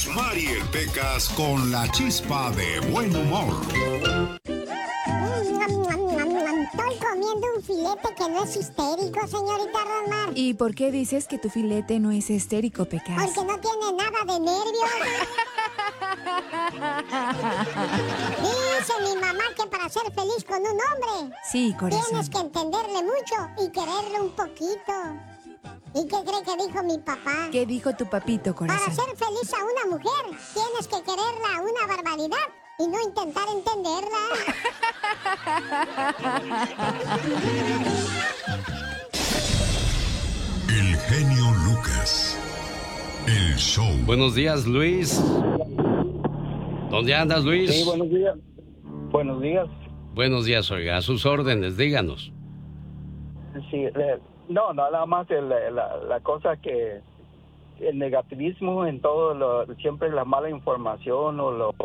Mariel Pecas con la chispa de buen humor. Estoy comiendo un filete que no es histérico, señorita Rosmar. ¿Y por qué dices que tu filete no es histérico, Pecas? Porque no tiene nada de nervios. Dice mi mamá que para ser feliz con un hombre, sí, corazón, tienes que entenderle mucho y quererle un poquito. ¿Y qué cree que dijo mi papá? ¿Qué dijo tu papito, corazón? Para ser feliz a una mujer, tienes que quererla una barbaridad y no intentar entenderla. El genio Lucas. El show. Buenos días, Luis. ¿Dónde andas, Luis? Sí, buenos días. Buenos días. Buenos días, oiga. A sus órdenes, díganos. Sí, no, nada más la cosa que el negativismo en todo, siempre la mala información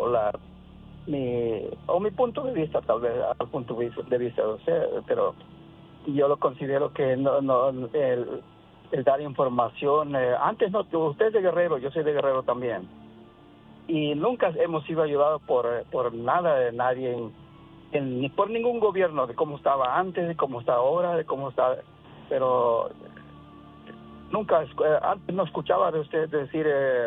mi punto de vista, tal vez, al punto de vista de usted, pero yo lo considero que el dar información, antes no, usted es de Guerrero, yo soy de Guerrero también, y nunca hemos sido ayudados por nada de nadie, ni por ningún gobierno, de cómo estaba antes, de cómo está ahora, de cómo está, pero nunca, antes no escuchaba de usted decir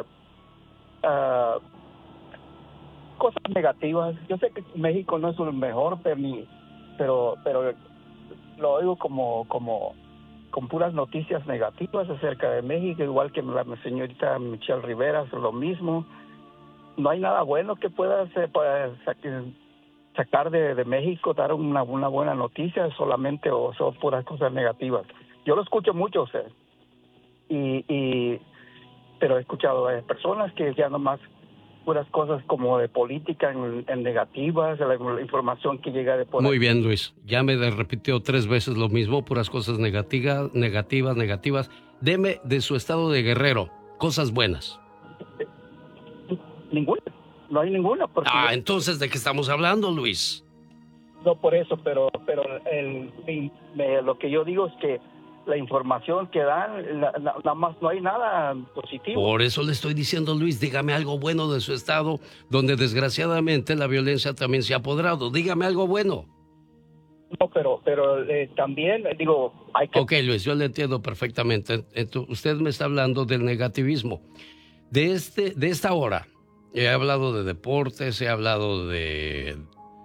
cosas negativas. Yo sé que México no es lo mejor, pero lo oigo como con puras noticias negativas acerca de México, igual que la señorita Michelle Rivera, es lo mismo. No hay nada bueno que pueda sacar de México, dar una buena noticia solamente, o son puras cosas negativas. Yo lo escucho mucho, usted, pero he escuchado a personas que ya nomás puras cosas como de política en negativas, la información que llega de por Muy ahí. bien, Luis. Ya me repitió 3 veces lo mismo, puras cosas negativas. Deme de su estado de Guerrero, cosas buenas. Ninguna, no hay ninguna. Entonces, ¿de qué estamos hablando, Luis? No, por eso, pero lo que yo digo es que la información que dan, nada más no hay nada positivo. Por eso le estoy diciendo, Luis, dígame algo bueno de su estado, donde desgraciadamente la violencia también se ha apoderado. Dígame algo bueno. No, pero también, digo, hay que... Ok, Luis, yo le entiendo perfectamente. Usted me está hablando del negativismo. De esta hora, he hablado de deportes, he hablado del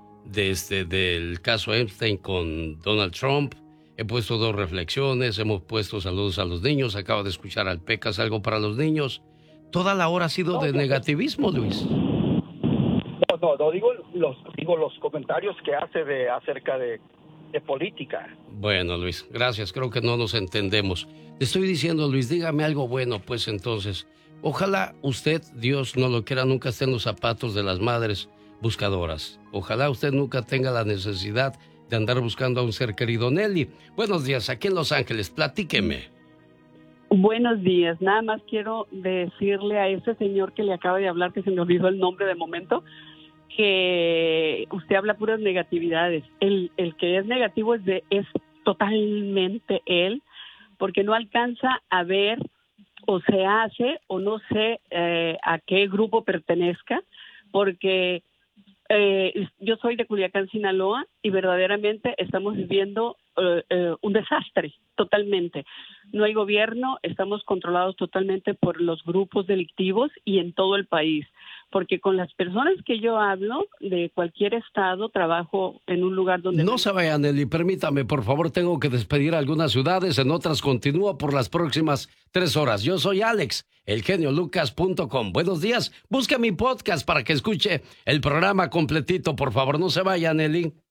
caso Epstein con Donald Trump. He puesto 2 reflexiones, hemos puesto saludos a los niños, acabo de escuchar al Pecas, algo para los niños. Toda la hora ha sido de negativismo, Luis. No, digo los comentarios que hace acerca de política. Bueno, Luis, gracias, creo que no nos entendemos. Le estoy diciendo, Luis, dígame algo bueno, pues entonces. Ojalá usted, Dios no lo quiera, nunca esté en los zapatos de las madres buscadoras. Ojalá usted nunca tenga la necesidad de andar buscando a un ser querido. Nelly, buenos días, aquí en Los Ángeles, platíqueme. Buenos días, nada más quiero decirle a ese señor que le acaba de hablar, que se me olvidó el nombre de momento, que usted habla puras negatividades. El que es negativo es totalmente él, porque no alcanza a ver o se hace o no sé a qué grupo pertenezca, porque yo soy de Culiacán, Sinaloa, y verdaderamente estamos viviendo un desastre totalmente. No hay gobierno, estamos controlados totalmente por los grupos delictivos y en todo el país. Porque con las personas que yo hablo, de cualquier estado, trabajo en un lugar donde... No se vaya, Nelly, permítame, por favor, tengo que despedir a algunas ciudades, en otras continúo por las próximas 3 horas. Yo soy Alex, elgeniolucas.com. Buenos días, busque mi podcast para que escuche el programa completito, por favor, no se vaya, Nelly.